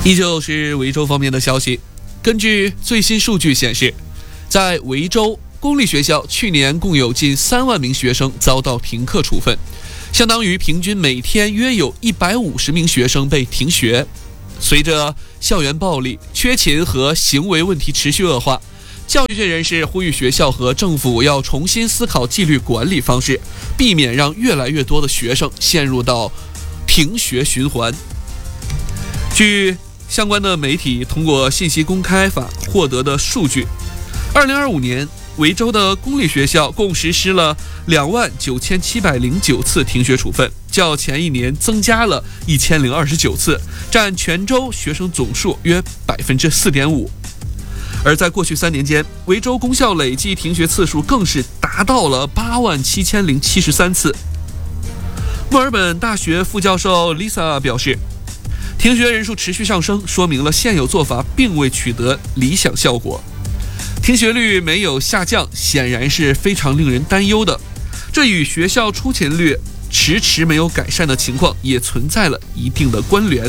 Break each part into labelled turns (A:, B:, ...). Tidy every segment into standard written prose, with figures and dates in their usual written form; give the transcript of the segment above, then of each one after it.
A: 依旧是维州方面的消息，根据最新数据显示，在维州公立学校去年共有近3万名学生遭到停课处分，相当于平均每天约有150名学生被停学。随着校园暴力、缺勤和行为问题持续恶化，教育界人士呼吁学校和政府要重新思考纪律管理方式，避免让越来越多的学生陷入到停学循环。据相关的媒体通过信息公开法获得的数据，2025年维州的公立学校共实施了29709次停学处分，较前一年增加了1029次，占全州学生总数约 4.5%。 而在过去3年间，维州公校累计停学次数更是达到了87073次。墨尔本大学副教授 Lisa 表示，停学人数持续上升，说明了现有做法并未取得理想效果。停学率没有下降，显然是非常令人担忧的。这与学校出勤率迟迟没有改善的情况也存在了一定的关联。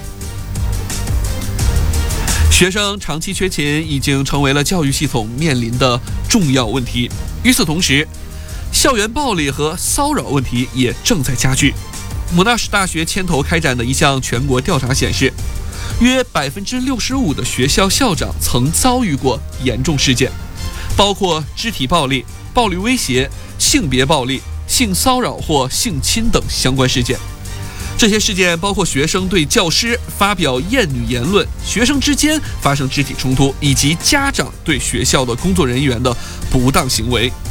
A: 学生长期缺勤已经成为了教育系统面临的重要问题。与此同时，校园暴力和骚扰问题也正在加剧。莫纳什大学牵头开展的一项全国调查显示，约65%的学校校长曾遭遇过严重事件，包括肢体暴力、暴力威胁、性别暴力、性骚扰或性侵等相关事件。这些事件包括学生对教师发表厌女言论、学生之间发生肢体冲突，以及家长对学校的工作人员的不当行为。